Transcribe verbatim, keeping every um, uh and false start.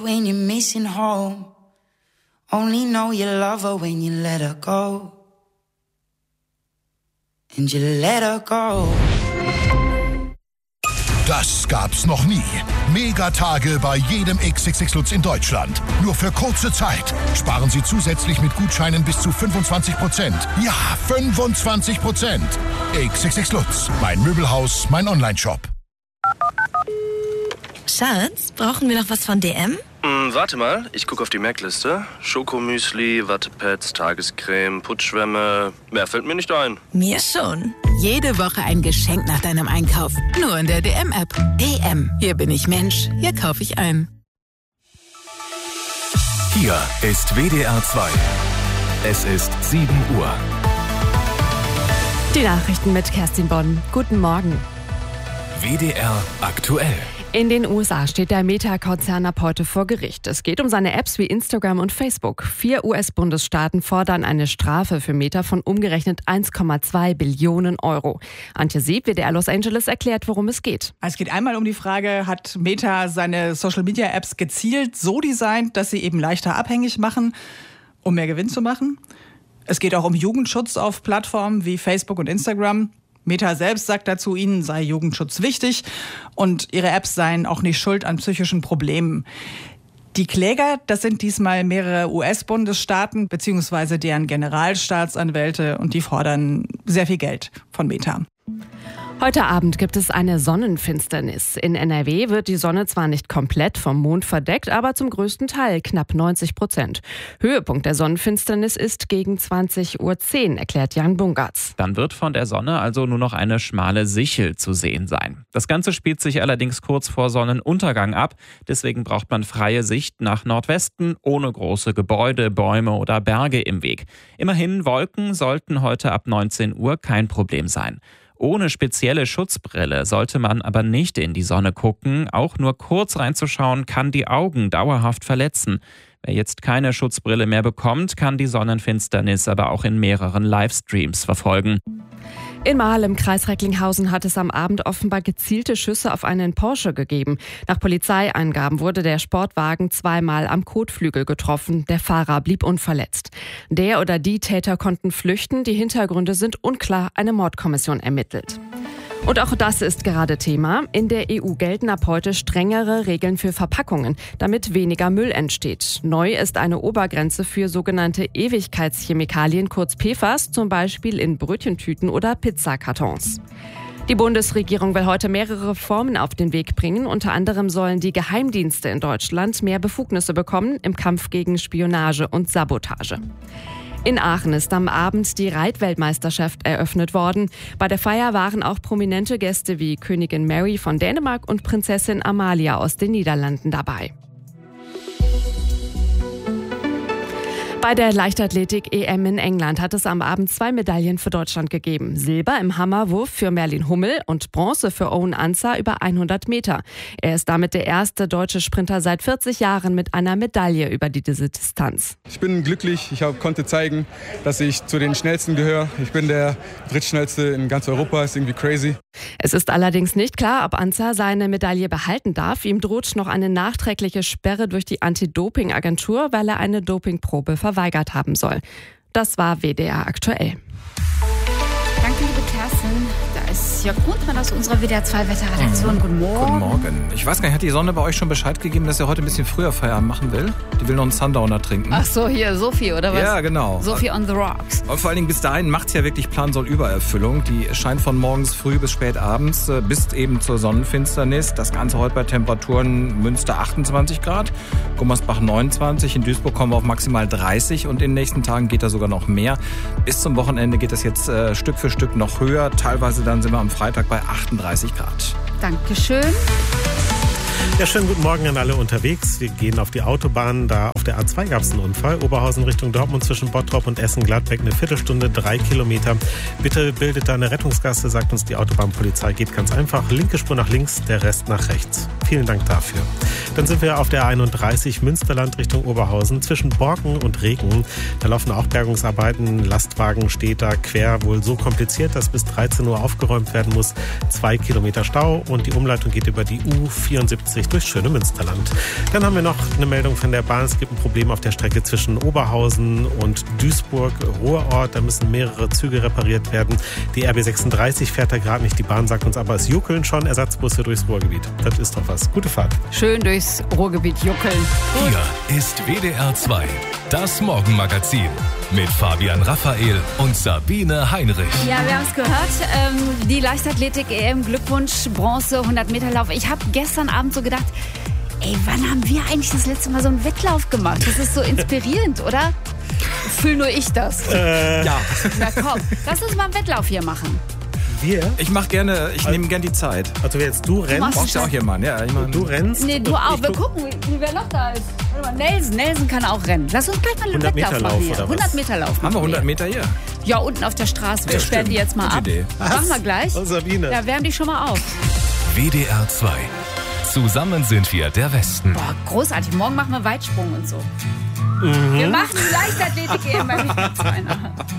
When you're missing home, only know you love her when you let her go. And you let her go. Das gab's noch nie. Megatage bei jedem X X X Lutz in Deutschland. Nur für kurze Zeit. Sparen Sie zusätzlich mit Gutscheinen bis zu fünfundzwanzig Prozent. Ja, fünfundzwanzig Prozent. X X X Lutz. Mein Möbelhaus, mein Onlineshop. Schatz, brauchen wir noch was von D M? Hm, warte mal, ich gucke auf die Merkliste. Schokomüsli, Wattepads, Tagescreme, Putzschwämme. Mehr fällt mir nicht ein. Mir schon. Jede Woche ein Geschenk nach deinem Einkauf. Nur in der D M-App. D M. Hier bin ich Mensch. Hier kaufe ich ein. Hier ist W D R zwei. Es ist sieben Uhr. Die Nachrichten mit Kerstin Bonn. Guten Morgen. W D R aktuell. In den U S A steht der Meta-Konzern ab heute vor Gericht. Es geht um seine Apps wie Instagram und Facebook. Vier U S-Bundesstaaten fordern eine Strafe für Meta von umgerechnet eins Komma zwei Billionen Euro. Antje Sieb, W D R Los Angeles, erklärt, worum es geht. Es geht einmal um die Frage, hat Meta seine Social-Media-Apps gezielt so designt, dass sie eben leichter abhängig machen, um mehr Gewinn zu machen? Es geht auch um Jugendschutz auf Plattformen wie Facebook und Instagram. Meta selbst sagt dazu, ihnen sei Jugendschutz wichtig und ihre Apps seien auch nicht schuld an psychischen Problemen. Die Kläger, das sind diesmal mehrere U S-Bundesstaaten bzw. deren Generalstaatsanwälte und die fordern sehr viel Geld von Meta. Heute Abend gibt es eine Sonnenfinsternis. In N R W wird die Sonne zwar nicht komplett vom Mond verdeckt, aber zum größten Teil, knapp neunzig Prozent. Höhepunkt der Sonnenfinsternis ist gegen zwanzig Uhr zehn, erklärt Jan Bungartz. Dann wird von der Sonne also nur noch eine schmale Sichel zu sehen sein. Das Ganze spielt sich allerdings kurz vor Sonnenuntergang ab. Deswegen braucht man freie Sicht nach Nordwesten, ohne große Gebäude, Bäume oder Berge im Weg. Immerhin, Wolken sollten heute ab neunzehn Uhr kein Problem sein. Ohne spezielle Schutzbrille sollte man aber nicht in die Sonne gucken. Auch nur kurz reinzuschauen kann die Augen dauerhaft verletzen. Wer jetzt keine Schutzbrille mehr bekommt, kann die Sonnenfinsternis aber auch in mehreren Livestreams verfolgen. In Marl im Kreis Recklinghausen hat es am Abend offenbar gezielte Schüsse auf einen Porsche gegeben. Nach Polizeiangaben wurde der Sportwagen zweimal am Kotflügel getroffen. Der Fahrer blieb unverletzt. Der oder die Täter konnten flüchten. Die Hintergründe sind unklar. Eine Mordkommission ermittelt. Und auch das ist gerade Thema. In der E U gelten ab heute strengere Regeln für Verpackungen, damit weniger Müll entsteht. Neu ist eine Obergrenze für sogenannte Ewigkeitschemikalien, kurz P F A S, zum Beispiel in Brötchentüten oder Pizzakartons. Die Bundesregierung will heute mehrere Reformen auf den Weg bringen. Unter anderem sollen die Geheimdienste in Deutschland mehr Befugnisse bekommen im Kampf gegen Spionage und Sabotage. In Aachen ist am Abend die Reitweltmeisterschaft eröffnet worden. Bei der Feier waren auch prominente Gäste wie Königin Mary von Dänemark und Prinzessin Amalia aus den Niederlanden dabei. Bei der Leichtathletik-E M in England hat es am Abend zwei Medaillen für Deutschland gegeben. Silber im Hammerwurf für Merlin Hummel und Bronze für Owen Ansah über hundert Meter. Er ist damit der erste deutsche Sprinter seit vierzig Jahren mit einer Medaille über diese Distanz. Ich bin glücklich, ich hab, konnte zeigen, dass ich zu den Schnellsten gehöre. Ich bin der drittschnellste in ganz Europa, ist irgendwie crazy. Es ist allerdings nicht klar, ob Ansah seine Medaille behalten darf. Ihm droht noch eine nachträgliche Sperre durch die Anti-Doping-Agentur, weil er eine Dopingprobe verweigert haben soll. Das war W D R aktuell. Danke, liebe Kerstin. Da ist Jörg Grundmann aus unserer W D R zwei Wetterredaktion. Guten Morgen. Guten Morgen. Ich weiß gar nicht, hat die Sonne bei euch schon Bescheid gegeben, dass sie heute ein bisschen früher Feierabend machen will? Die will noch einen Sundowner trinken. Ach so, hier, Sophie, oder was? Ja, genau. Sophie on the rocks. Und vor allen Dingen bis dahin macht es ja wirklich Plan soll Übererfüllung. Die scheint von morgens früh bis spät abends, äh, bis eben zur Sonnenfinsternis. Das Ganze heute bei Temperaturen Münster achtundzwanzig Grad, Gummersbach neunundzwanzig, in Duisburg kommen wir auf maximal dreißig und in den nächsten Tagen geht da sogar noch mehr. Bis zum Wochenende geht das jetzt äh, Stück für Stück noch höher. Teilweise dann sind wir am Freitag bei achtunddreißig Grad. Dankeschön. Ja, schönen guten Morgen an alle unterwegs. Wir gehen auf die Autobahn. Da auf der A zwei gab es einen Unfall. Oberhausen Richtung Dortmund zwischen Bottrop und Essen-Gladbeck eine Viertelstunde, drei Kilometer. Bitte bildet da eine Rettungsgasse, sagt uns die Autobahnpolizei. Geht ganz einfach. Linke Spur nach links, der Rest nach rechts. Vielen Dank dafür. Dann sind wir auf der A einunddreißig Münsterland Richtung Oberhausen zwischen Borken und Regen. Da laufen auch Bergungsarbeiten. Lastwagen steht da quer, wohl so kompliziert, dass bis dreizehn Uhr aufgeräumt werden muss. Zwei Kilometer Stau und die Umleitung geht über die U vierundsiebzig Leipzig durchs schöne Münsterland. Dann haben wir noch eine Meldung von der Bahn. Es gibt ein Problem auf der Strecke zwischen Oberhausen und Duisburg-Ruhrort. Da müssen mehrere Züge repariert werden. Die R B sechsunddreißig fährt da gerade nicht. Die Bahn sagt uns aber, es juckeln schon Ersatzbusse durchs Ruhrgebiet. Das ist doch was. Gute Fahrt. Schön durchs Ruhrgebiet juckeln. Gut. Hier ist W D R zwei, das Morgenmagazin mit Fabian Raphael und Sabine Heinrich. Ja, wir haben es gehört. Ähm, die Leichtathletik-E M, Glückwunsch, Bronze, hundert Meter Lauf. Ich habe gestern Abend so gedacht, ey, wann haben wir eigentlich das letzte Mal so einen Wettlauf gemacht? Das ist so inspirierend, oder? Fühl nur ich das. Äh. Ja. Na komm, lass uns mal einen Wettlauf hier machen. Wir? Ich mach gerne, ich nehme gerne die Zeit. Also jetzt du rennst. Du Brauchst ja auch jemanden, ja. Ich mein, du rennst. Nee, du auch. Wir gucken, wie, wer noch da ist. Warte mal, Nelson, Nelson kann auch rennen. Lass uns gleich mal einen hundert Wettlauf Meter machen Lauf hier. oder was? hundert Meter Lauf. Haben wir hundert Meter hier? Ja, unten auf der Straße. Wir Ja, sperren die stimmt. jetzt mal Gute ab. Idee. Machen wir gleich. Oh, Sabine. Ja, wärm dich schon mal auf. W D R zwei. Zusammen sind wir der Westen. Boah, großartig. Morgen machen wir Weitsprung und so. Mhm. Wir machen die Leichtathletik-E M bei mir.